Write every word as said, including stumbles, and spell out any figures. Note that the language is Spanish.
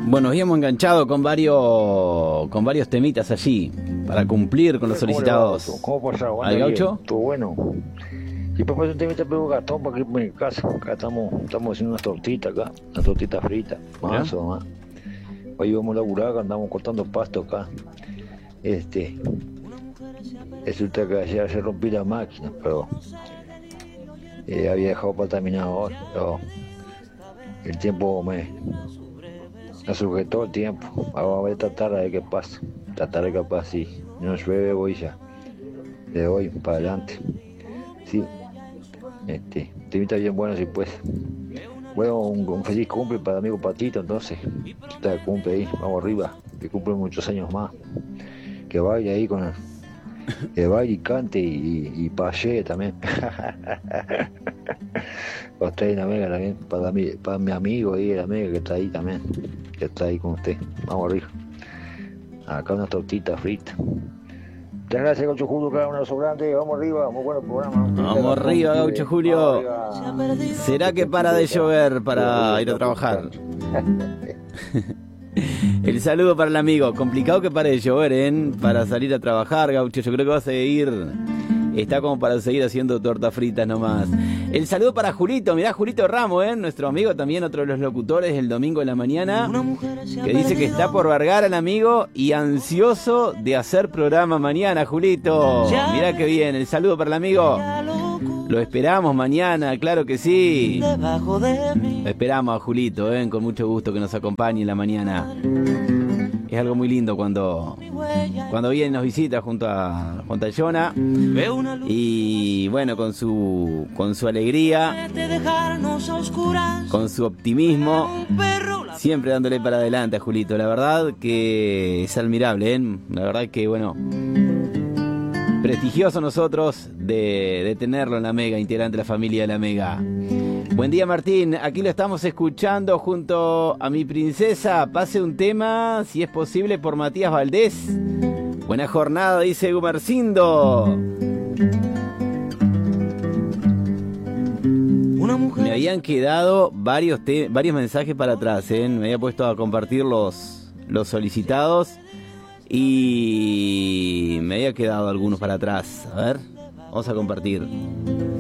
Bueno, habíamos enganchado con varios con varios temitas allí para cumplir con los solicitados. ¿Cómo pasaba? ¿Al Gaucho? Estuvo bueno. Y después un temita pero Gastón para que en mi casa. Acá estamos, estamos haciendo unas tortitas acá, unas tortitas fritas. Más o más. Hoy vamos a laburar, acá andamos cortando pasto acá. Este. Resulta que ayer se rompió la máquina, pero eh, había dejado para terminar hoy, pero el tiempo me, me sujetó el tiempo. Ahora voy a tratar de ver qué pasa. Tratar de capaz si no llueve voy ya. De hoy para adelante. Sí. Este, te invita bien bueno si pues. Bueno, un, un feliz cumple para el amigo Patito, entonces. Está de cumple ahí, vamos arriba. Que cumple muchos años más. Que baile ahí con el, que baile y cante y, y, y paye también. Para usted y la Mega también, para mi, para mi amigo ahí, la Mega que está ahí también, que está ahí con usted. Vamos arriba. Acá una tortita frita. Muchas gracias, Gaucho Julio, cada uno grande. Vamos arriba, muy bueno programa. Vamos arriba, Gaucho Julio. ¿Será que para de llover para ir a trabajar? El saludo para el amigo. Complicado que pare de llover, ¿eh? Para salir a trabajar, Gaucho. Yo creo que va a seguir. Está como para seguir haciendo tortas fritas nomás. El saludo para Julito. Mirá, Julito Ramos, ¿eh? Nuestro amigo también, otro de los locutores del domingo de la mañana. Que dice que está por largar al amigo y ansioso de hacer programa mañana, Julito. Mirá qué bien. El saludo para el amigo. Lo esperamos mañana, claro que sí. Lo esperamos a Julito, ¿eh? Con mucho gusto que nos acompañe en la mañana. Es algo muy lindo cuando cuando viene y nos visita junto a junto a Jonah. Y bueno, con su con su alegría, con su optimismo, siempre dándole para adelante a Julito. La verdad que es admirable, ¿eh? La verdad que bueno, prestigioso nosotros de, de tenerlo en la Mega, integrante de la familia de la Mega. Buen día, Martín, aquí lo estamos escuchando junto a mi princesa. Pase un tema, si es posible, por Matías Valdés. Buena jornada, dice Gumercindo. Me habían quedado varios, te- varios mensajes para atrás, ¿eh? Me había puesto a compartir los, los solicitados y me había quedado algunos para atrás. A ver, vamos a compartir.